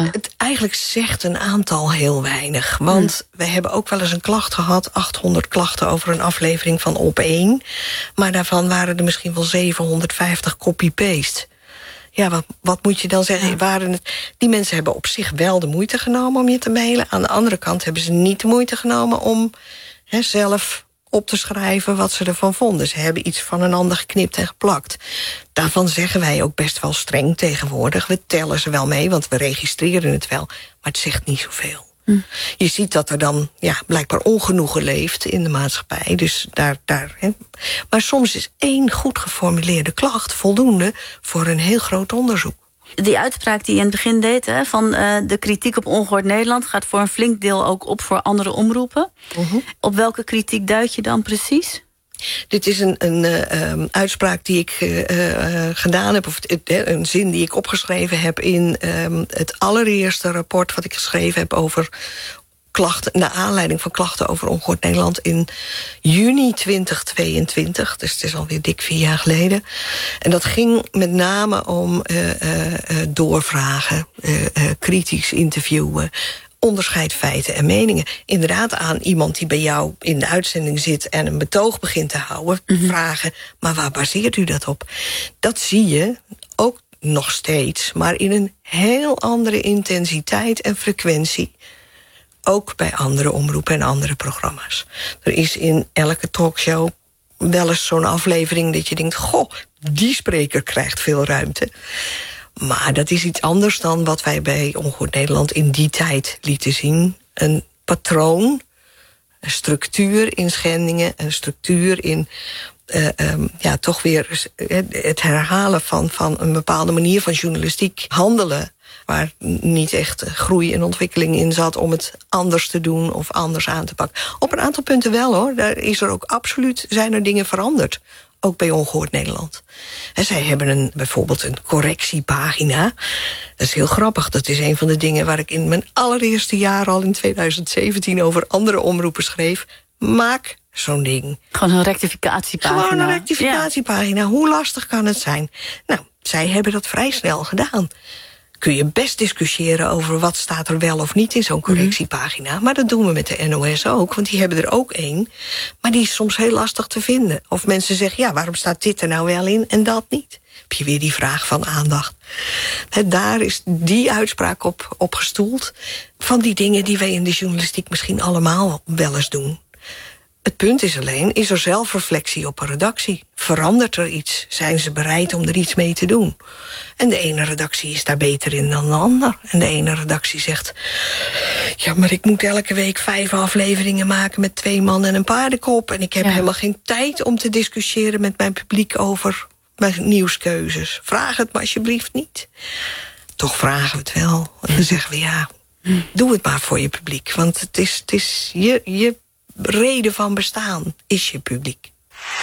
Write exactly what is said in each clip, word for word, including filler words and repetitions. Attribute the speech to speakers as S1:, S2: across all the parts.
S1: klachten?
S2: Het eigenlijk zegt een aantal heel weinig. Want hmm. we hebben ook wel eens een klacht gehad, achthonderd klachten over een aflevering van Op één. Maar daarvan waren er misschien wel zevenhonderdvijftig copy-paste. Ja, wat, wat moet je dan zeggen? Ja. Waren het, die mensen hebben op zich wel de moeite genomen om je te mailen. Aan de andere kant hebben ze niet de moeite genomen om he, zelf op te schrijven wat ze ervan vonden. Ze hebben iets van een ander geknipt en geplakt. Daarvan zeggen wij ook best wel streng tegenwoordig. We tellen ze wel mee, want we registreren het wel. Maar het zegt niet zoveel. Hm. Je ziet dat er dan ja, blijkbaar ongenoegen leeft in de maatschappij. Dus daar, daar, hè. Maar soms is één goed geformuleerde klacht voldoende voor een heel groot onderzoek.
S1: Die uitspraak die je in het begin deed, hè, van uh, de kritiek op Ongehoord Nederland gaat voor een flink deel ook op voor andere omroepen. Uh-huh. Op welke kritiek duid je dan precies?
S2: Dit is een, een uh, um, uitspraak die ik uh, uh, gedaan heb, of uh, een zin die ik opgeschreven heb in um, het allereerste rapport wat ik geschreven heb over klachten, naar aanleiding van klachten over Ongehoord Nederland in juni twintig tweeëntwintig. Dus het is alweer dik vier jaar geleden. En dat ging met name om uh, uh, uh, doorvragen, uh, uh, kritisch interviewen, onderscheid feiten en meningen. Inderdaad aan iemand die bij jou in de uitzending zit en een betoog begint te houden, mm-hmm. vragen, maar waar baseert u dat op? Dat zie je ook nog steeds, maar in een heel andere intensiteit en frequentie. Ook bij andere omroepen en andere programma's. Er is in elke talkshow wel eens zo'n aflevering dat je denkt, goh, die spreker krijgt veel ruimte. Maar dat is iets anders dan wat wij bij Ongehoord Nederland in die tijd lieten zien. Een patroon, een structuur in schendingen, een structuur in uh, um, ja, toch weer het herhalen van, van een bepaalde manier van journalistiek handelen, waar niet echt groei en ontwikkeling in zat om het anders te doen of anders aan te pakken. Op een aantal punten wel hoor. Daar is er ook absoluut, zijn er dingen veranderd. Ook bij Ongehoord Nederland. En zij hebben een, bijvoorbeeld een correctiepagina. Dat is heel grappig. Dat is een van de dingen waar ik in mijn allereerste jaar al in tweeduizend zeventien over andere omroepen schreef. Maak zo'n ding.
S1: Gewoon een rectificatiepagina.
S2: Gewoon een rectificatiepagina. Ja. Hoe lastig kan het zijn? Nou, zij hebben dat vrij snel gedaan. Kun je best discussiëren over wat staat er wel of niet in zo'n correctiepagina. Mm-hmm. Maar dat doen we met de N O S ook, want die hebben er ook één. Maar die is soms heel lastig te vinden. Of mensen zeggen, ja, waarom staat dit er nou wel in en dat niet? Heb je weer die vraag van aandacht. He, daar is die uitspraak op, op gestoeld. Van die dingen die wij in de journalistiek misschien allemaal wel eens doen. Het punt is alleen, is er zelfreflectie op een redactie? Verandert er iets? Zijn ze bereid om er iets mee te doen? En de ene redactie is daar beter in dan de ander. En de ene redactie zegt, ja, maar ik moet elke week vijf afleveringen maken met twee man en een paardenkop. En ik heb ja. helemaal geen tijd om te discussiëren met mijn publiek over mijn nieuwskeuzes. Vraag het maar alsjeblieft niet. Toch vragen we het wel. En dan zeggen we, ja, doe het maar voor je publiek. Want het is, het is je... je reden van bestaan is je publiek.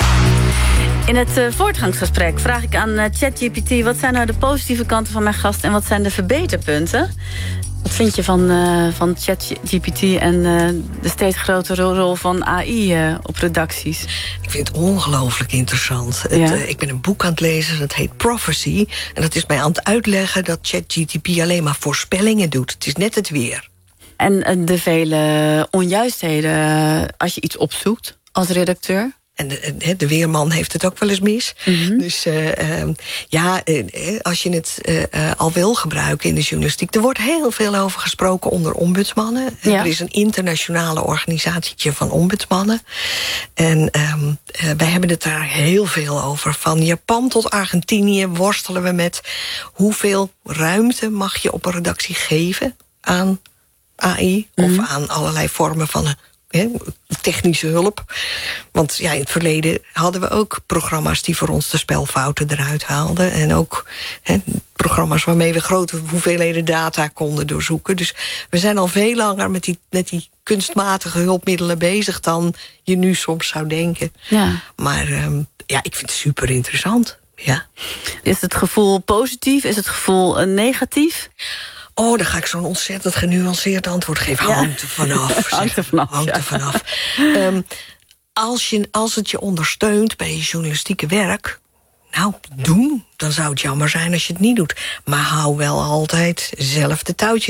S1: In het uh, voortgangsgesprek vraag ik aan uh, ChatGPT, wat zijn nou de positieve kanten van mijn gast en wat zijn de verbeterpunten? Wat vind je van, uh, van ChatGPT en uh, de steeds grotere rol van A I uh, op redacties?
S2: Ik vind het ongelooflijk interessant. Het,
S1: ja.
S2: uh, ik ben een boek aan het lezen, dat heet Prophecy. En dat is mij aan het uitleggen dat ChatGPT alleen maar voorspellingen doet. Het is net het weer.
S1: En de vele onjuistheden als je iets opzoekt als redacteur?
S2: En de, de weerman heeft het ook wel eens mis. Mm-hmm. Dus uh, uh, ja, uh, als je het uh, uh, al wil gebruiken in de journalistiek. Er wordt heel veel over gesproken onder ombudsmannen. Ja. Er is een internationale organisatietje van ombudsmannen. En um, uh, wij hebben het daar heel veel over. Van Japan tot Argentinië worstelen we met hoeveel ruimte mag je op een redactie geven aan A I mm-hmm. of aan allerlei vormen van he, technische hulp. Want ja, in het verleden hadden we ook programma's die voor ons de spelfouten eruit haalden. En ook he, programma's waarmee we grote hoeveelheden data konden doorzoeken. Dus we zijn al veel langer met die, met die kunstmatige hulpmiddelen bezig dan je nu soms zou denken. Ja. Maar um, ja, ik vind het super interessant. Ja.
S1: Is het gevoel positief? Is het gevoel uh, negatief?
S2: Oh, dan ga ik zo'n ontzettend genuanceerd antwoord geven.
S1: Ja.
S2: Hangt er vanaf.
S1: Hangt er vanaf,
S2: Hangt er vanaf. Ja. Um, als, je, als het je ondersteunt bij je journalistieke werk, nou, doen. Dan zou het jammer zijn als je het niet doet. Maar hou wel altijd zelf de touwtjes